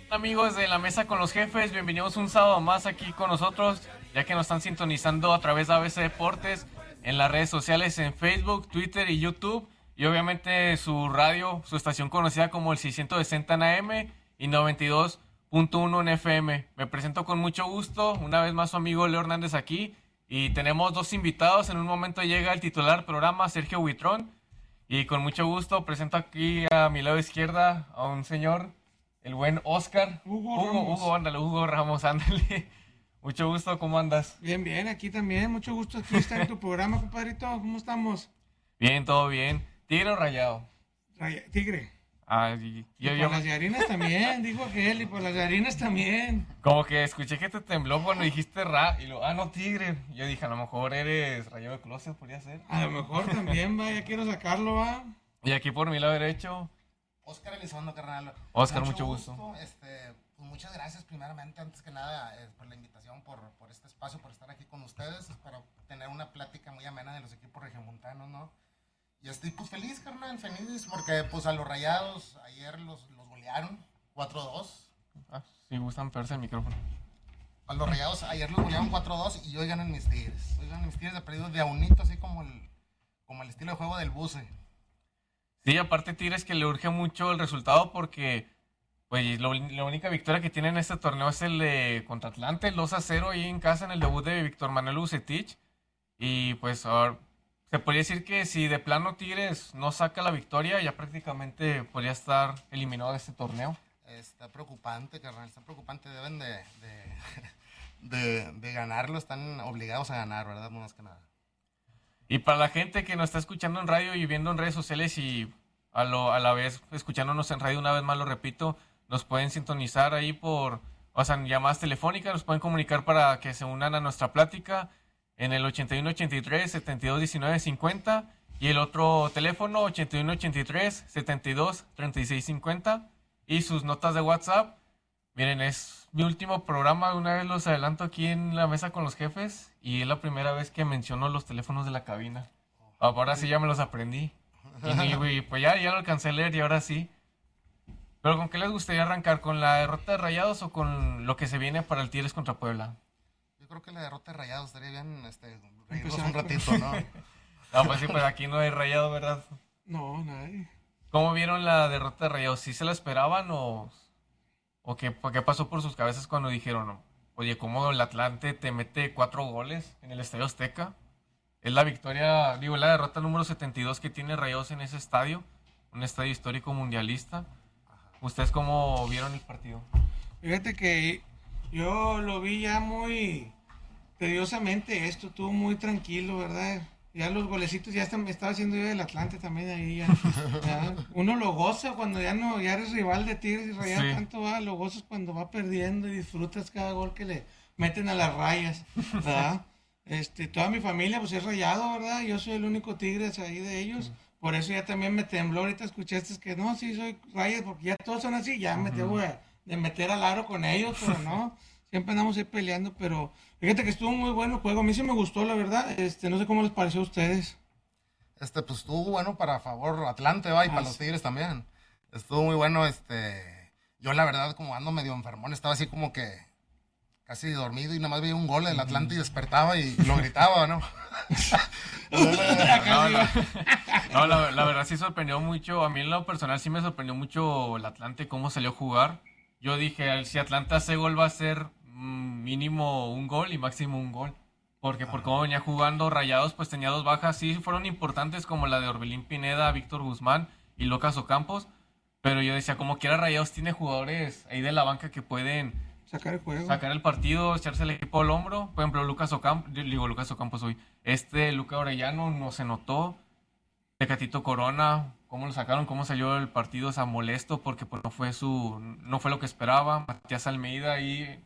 Amigos de la mesa con los jefes, bienvenidos un sábado más aquí con nosotros, ya que nos están sintonizando a través de ABC Deportes en las redes sociales, en Facebook, Twitter y YouTube, y obviamente su radio, su estación conocida como el 660 en AM y 92.1 en FM. Me presento con mucho gusto, una vez más su amigo Leo Hernández aquí, y tenemos dos invitados. En un momento llega el titular del programa, Sergio Huitrón, y con mucho gusto presento aquí a mi lado izquierda a un señor, el buen Oscar. Hugo Ramos, ándale. Mucho gusto, ¿cómo andas? Bien, bien, aquí también, mucho gusto aquí estar en tu programa, compadrito. ¿Cómo estamos? Bien, todo bien. ¿Tigre o Rayado? Tigre. Yo, Por las Yarinas también, dijo aquel, y por las Yarinas también. como que escuché que te tembló cuando dijiste no, Tigre. Yo dije, a lo mejor eres Rayado de Closet, podría ser. A lo mejor también, va, ya quiero sacarlo, va. Y aquí por mi lado derecho, Oscar Elizondo, carnal. Oscar, mucho gusto. Pues muchas gracias primeramente, antes que nada, por la invitación, por este espacio, por estar aquí con ustedes, para tener una plática muy amena de los equipos regiomontanos, ¿no? Y estoy pues feliz, carnal, feliz, porque pues a los Rayados ayer los golearon 4-2. Si gustan pegarse el micrófono. A los Rayados ayer los golearon 4-2 y hoy ganan mis Tigres. Hoy ganan mis Tigres de perdido de a unito, así como el estilo de juego del Buce. Sí, aparte Tigres que le urge mucho el resultado porque pues la única victoria que tiene en este torneo es el de contra Atlante, el 2-0 ahí en casa en el debut de Víctor Manuel Vucetich. Y pues ahora se podría decir que si de plano Tigres no saca la victoria, ya prácticamente podría estar eliminado de este torneo. Está preocupante, carnal, está preocupante. Deben de ganarlo, están obligados a ganar, ¿verdad? No más que nada. Y para la gente que nos está escuchando en radio y viendo en redes sociales y a la vez escuchándonos en radio, una vez más lo repito, nos pueden sintonizar ahí o sea, llamadas telefónicas, nos pueden comunicar para que se unan a nuestra plática en el 8183-7219-50 y el otro teléfono 8183-723650 y sus notas de WhatsApp. Miren, es mi último programa, una vez los adelanto aquí en la mesa con los jefes y es la primera vez que menciono los teléfonos de la cabina. Ahora sí ya me los aprendí. Y pues ya lo alcancé a leer y ahora sí. Pero ¿con qué les gustaría arrancar? ¿Con la derrota de Rayados o con lo que se viene para el Tigres contra Puebla? Yo creo que la derrota de Rayados estaría bien, reírnos un ratito, ¿no? No, pues sí, pues aquí no hay Rayado, ¿verdad? No, nadie. ¿Cómo vieron la derrota de Rayados? ¿Sí se la esperaban o qué pasó por sus cabezas cuando dijeron, oye, cómo el Atlante te mete 4 goles en el Estadio Azteca? Es la victoria, la derrota número 72 que tiene Rayados en ese estadio, un estadio histórico mundialista. ¿Ustedes cómo vieron el partido? Fíjate que yo lo vi ya muy tediosamente, estuvo muy tranquilo, ¿verdad? Ya los golecitos me estaba haciendo yo del Atlante también ahí ya. Uno lo goza cuando ya eres rival de Tigres y Rayados, sí. Tanto lo gozas cuando va perdiendo y disfrutas cada gol que le meten a las rayas, ¿verdad? Toda mi familia pues es Rayado, ¿verdad? Yo soy el único Tigres ahí de ellos. Por eso ya también me tembló ahorita, escuchaste que no, sí soy Rayas, porque ya todos son así, ya me tengo de meter al aro con ellos, pero no, siempre andamos ahí peleando, pero fíjate que estuvo muy bueno el juego, a mí sí me gustó, la verdad, no sé cómo les pareció a ustedes. Pues estuvo bueno para favor Atlante, va, y para los Tigres también. Estuvo muy bueno, yo la verdad como ando medio enfermón, estaba así como que casi dormido y nada más veía un gol del Atlante y despertaba y lo gritaba, ¿no? La verdad sí sorprendió mucho. A mí en lo personal sí me sorprendió mucho el Atlante, cómo salió a jugar. Yo dije, si Atlante hace gol va a ser mínimo un gol y máximo un gol. Porque por cómo venía jugando Rayados, pues tenía 2 bajas. Sí fueron importantes como la de Orbelín Pineda, Víctor Guzmán y Lucas Ocampos. Pero yo decía, como quiera Rayados tiene jugadores ahí de la banca que pueden sacar el juego, sacar el partido, echarse el equipo al hombro. Por ejemplo, Lucas Ocampos hoy. Luca Orellano no se notó. Tecatito Corona, cómo lo sacaron, cómo salió el partido, o sea, molesto porque pues, no fue lo que esperaba. Matías Almeida ahí